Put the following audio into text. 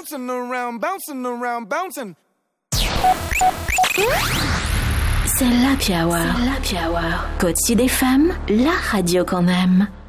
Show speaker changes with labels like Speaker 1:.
Speaker 1: bouncing around, bouncing around, bouncing.
Speaker 2: C'est l'Happy Hour. Côte Sud FM, la radio qu'on aime.